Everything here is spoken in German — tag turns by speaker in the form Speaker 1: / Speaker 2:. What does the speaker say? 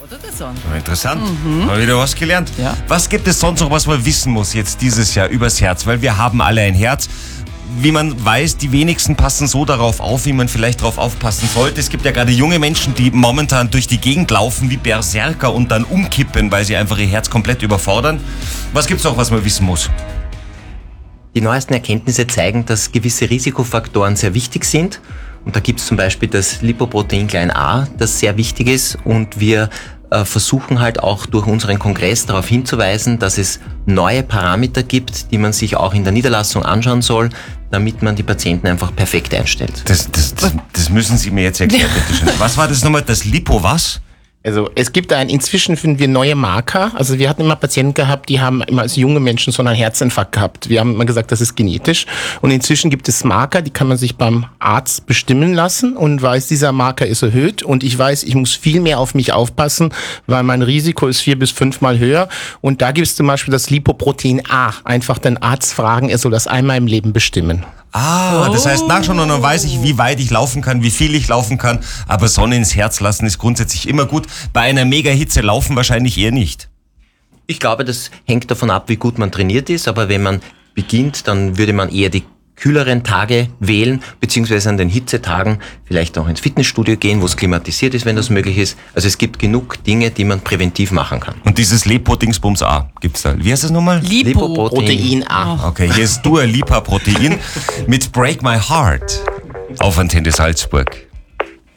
Speaker 1: Schaut dir das an.
Speaker 2: Interessant. Haben wir wieder was gelernt.
Speaker 1: Ja.
Speaker 2: Was gibt es sonst noch, was man wissen muss jetzt dieses Jahr übers Herz? Weil wir haben alle ein Herz. Wie man weiß, die wenigsten passen so darauf auf, wie man vielleicht darauf aufpassen sollte. Es gibt ja gerade junge Menschen, die momentan durch die Gegend laufen wie Berserker und dann umkippen, weil sie einfach ihr Herz komplett überfordern. Was gibt's noch, was man wissen muss?
Speaker 3: Die neuesten Erkenntnisse zeigen, dass gewisse Risikofaktoren sehr wichtig sind. Und da gibt es zum Beispiel das Lipoprotein a, das sehr wichtig ist. Und wir versuchen halt auch durch unseren Kongress darauf hinzuweisen, dass es neue Parameter gibt, die man sich auch in der Niederlassung anschauen soll, damit man die Patienten einfach perfekt einstellt.
Speaker 2: Das müssen Sie mir jetzt erklären, bitte schön. Was war das nochmal? Das Lipo was?
Speaker 4: Also es gibt inzwischen finden wir neue Marker. Also wir hatten immer Patienten gehabt, die haben immer als junge Menschen so einen Herzinfarkt gehabt. Wir haben immer gesagt, das ist genetisch. Und inzwischen gibt es Marker, die kann man sich beim Arzt bestimmen lassen und weiß, dieser Marker ist erhöht. Und ich weiß, ich muss viel mehr auf mich aufpassen, weil mein Risiko ist 4 bis 5 Mal höher. Und da gibt es zum Beispiel das Lipoprotein A. Einfach den Arzt fragen, er soll das einmal im Leben bestimmen.
Speaker 2: Das heißt, nachschauen und dann weiß ich, wie weit ich laufen kann, wie viel ich laufen kann. Aber Sonne ins Herz lassen ist grundsätzlich immer gut. Bei einer Mega-Hitze laufen wahrscheinlich eher nicht.
Speaker 3: Ich glaube, das hängt davon ab, wie gut man trainiert ist. Aber wenn man beginnt, dann würde man eher die kühleren Tage wählen, beziehungsweise an den Hitzetagen vielleicht auch ins Fitnessstudio gehen, wo es klimatisiert ist, wenn das möglich ist. Also es gibt genug Dinge, die man präventiv machen kann.
Speaker 2: Und dieses Lipo-Dingsbums A gibt's da. Wie heißt das nochmal?
Speaker 4: Lipoprotein A.
Speaker 2: Okay, hier ist Dua Lipa Protein mit Break My Heart auf Antenne Salzburg.